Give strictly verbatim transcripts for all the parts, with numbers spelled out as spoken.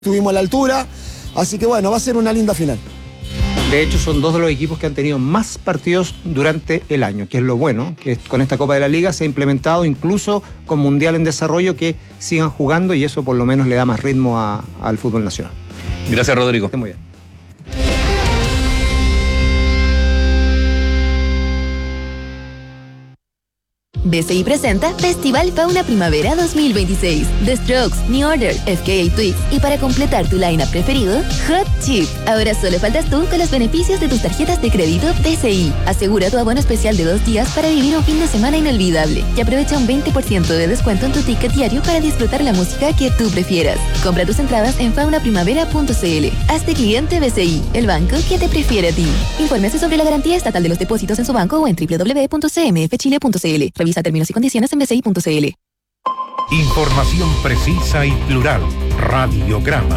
Estuvimos a la altura, así que bueno, va a ser una linda final. De hecho, son dos de los equipos que han tenido más partidos durante el año, que es lo bueno, que con esta Copa de la Liga se ha implementado incluso con Mundial en desarrollo, que sigan jugando y eso por lo menos le da más ritmo a, al fútbol nacional. Gracias, Rodrigo. Esté muy bien. B C I presenta Festival Fauna Primavera dos mil veintiséis. The Strokes, New Order, F K A Twigs y para completar tu line-up preferido, Hot Chip. Ahora solo faltas tú con los beneficios de tus tarjetas de crédito B C I. Asegura tu abono especial de dos días para vivir un fin de semana inolvidable y aprovecha un veinte por ciento de descuento en tu ticket diario para disfrutar la música que tú prefieras. Compra tus entradas en fauna primavera punto c l. Hazte cliente B C I, el banco que te prefiere a ti. Infórmese sobre la garantía estatal de los depósitos en su banco o en doble u doble u doble u punto c m f chile punto c l. Revisa términos y condiciones en b c i punto c l. Información precisa y plural. Radiograma.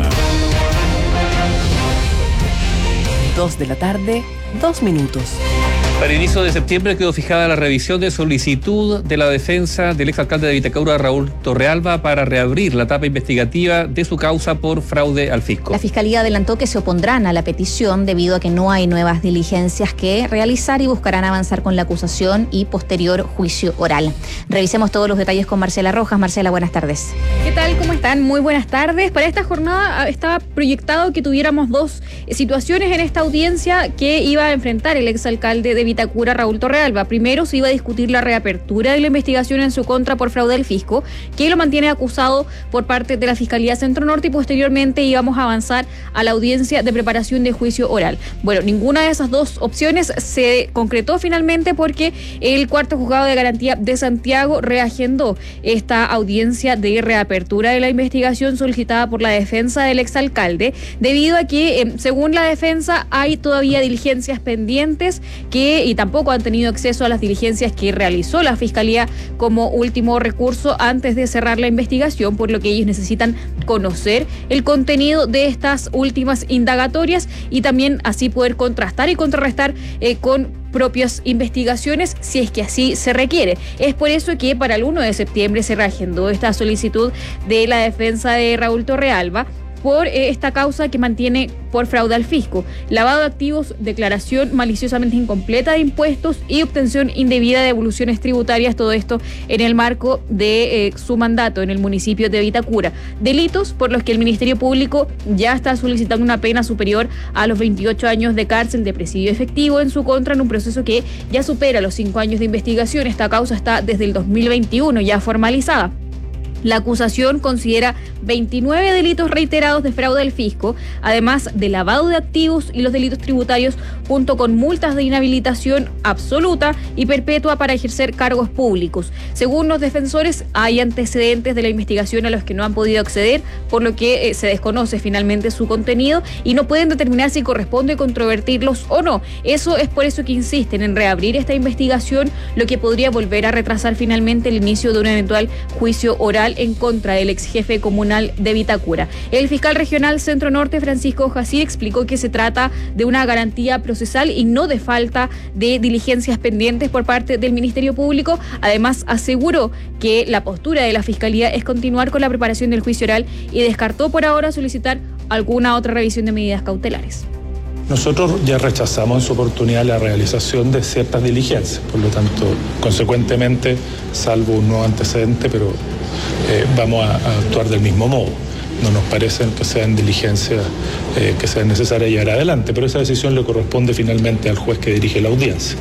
Dos de la tarde, dos minutos. Para el inicio de septiembre quedó fijada la revisión de solicitud de la defensa del exalcalde de Vitacura, Raúl Torrealba, para reabrir la etapa investigativa de su causa por fraude al fisco. La Fiscalía adelantó que se opondrán a la petición debido a que no hay nuevas diligencias que realizar y buscarán avanzar con la acusación y posterior juicio oral. Revisemos todos los detalles con Marcela Rojas. Marcela, buenas tardes. ¿Qué tal? ¿Cómo están? Muy buenas tardes. Para esta jornada estaba proyectado que tuviéramos dos situaciones en esta audiencia que iba a enfrentar el exalcalde de Vitacura, Raúl Torrealba. Primero se iba a discutir la reapertura de la investigación en su contra por fraude al fisco, que lo mantiene acusado por parte de la Fiscalía Centro Norte, y posteriormente íbamos a avanzar a la audiencia de preparación de juicio oral. Bueno, ninguna de esas dos opciones se concretó finalmente porque el cuarto juzgado de garantía de Santiago reagendó esta audiencia de reapertura de la investigación solicitada por la defensa del exalcalde, debido a que, eh, según la defensa, hay todavía diligencias pendientes que y tampoco han tenido acceso a las diligencias que realizó la Fiscalía como último recurso antes de cerrar la investigación, por lo que ellos necesitan conocer el contenido de estas últimas indagatorias y también así poder contrastar y contrarrestar eh, con propias investigaciones si es que así se requiere. Es por eso que para el uno de septiembre se reagendó esta solicitud de la defensa de Raúl Torrealba por esta causa que mantiene por fraude al fisco, lavado de activos, declaración maliciosamente incompleta de impuestos y obtención indebida de devoluciones tributarias, todo esto en el marco de eh, su mandato en el municipio de Vitacura. Delitos por los que el Ministerio Público ya está solicitando una pena superior a los veintiocho años de cárcel de presidio efectivo en su contra, en un proceso que ya supera los cinco años de investigación. Esta causa está desde el dos mil veintiuno ya formalizada. La acusación considera veintinueve delitos reiterados de fraude al fisco, además de lavado de activos y los delitos tributarios, junto con multas de inhabilitación absoluta y perpetua para ejercer cargos públicos. Según los defensores, hay antecedentes de la investigación a los que no han podido acceder, por lo que eh, se desconoce finalmente su contenido y no pueden determinar si corresponde controvertirlos o no. Eso es por eso que insisten en reabrir esta investigación, lo que podría volver a retrasar finalmente el inicio de un eventual juicio oral en contra del ex jefe comunal de Vitacura. El fiscal regional Centro Norte, Francisco Jacir, explicó que se trata de una garantía procesal y no de falta de diligencias pendientes por parte del Ministerio Público. Además, aseguró que la postura de la Fiscalía es continuar con la preparación del juicio oral y descartó por ahora solicitar alguna otra revisión de medidas cautelares. Nosotros ya rechazamos en su oportunidad la realización de ciertas diligencias, por lo tanto, consecuentemente, salvo un nuevo antecedente, pero eh, vamos a, a actuar del mismo modo. No nos parecen que sean diligencias eh, que sean necesarias llevar adelante, pero esa decisión le corresponde finalmente al juez que dirige la audiencia.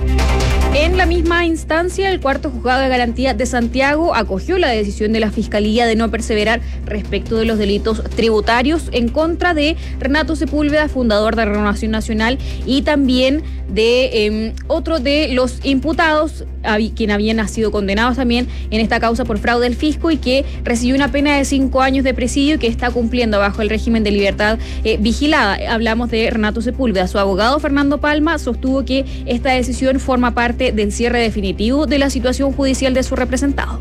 En la misma instancia, el cuarto juzgado de garantía de Santiago acogió la decisión de la Fiscalía de no perseverar respecto de los delitos tributarios en contra de Renato Sepúlveda, fundador de Renovación Nacional, y también de eh, otro de los imputados, quien habían sido condenados también en esta causa por fraude al fisco y que recibió una pena de cinco años de presidio y que está cumpliendo bajo el régimen de libertad eh, vigilada. Hablamos de Renato Sepúlveda. Su abogado, Fernando Palma, sostuvo que esta decisión forma parte del cierre definitivo de la situación judicial de su representado.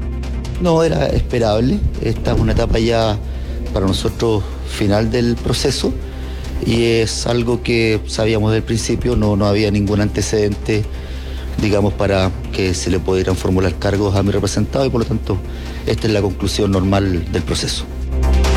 No, era esperable. Esta es una etapa ya para nosotros final del proceso y es algo que sabíamos del principio. No, no había ningún antecedente, digamos, para que se le pudieran formular cargos a mi representado y por lo tanto esta es la conclusión normal del proceso.